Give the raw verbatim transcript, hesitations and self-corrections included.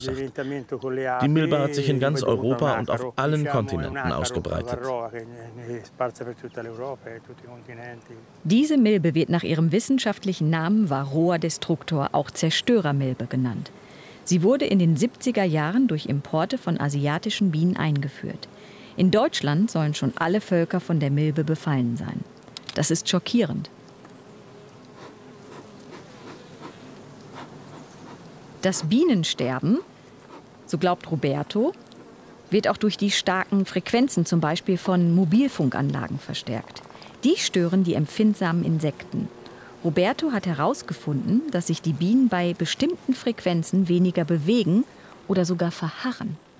Die Milbe hat sich in ganz Europa und auf allen Kontinenten ausgebreitet. Diese Milbe wird nach ihrem wissenschaftlichen Namen Varroa destructor, auch Zerstörermilbe genannt. Sie wurde in den siebziger Jahren durch Importe von asiatischen Bienen eingeführt. In Deutschland sollen schon alle Völker von der Milbe befallen sein. Das ist schockierend. Das Bienensterben, so glaubt Roberto, wird auch durch die starken Frequenzen zum Beispiel von Mobilfunkanlagen verstärkt. Die stören die empfindsamen Insekten. Roberto hat herausgefunden, dass sich die Bienen bei bestimmten Frequenzen weniger bewegen oder sogar verharren.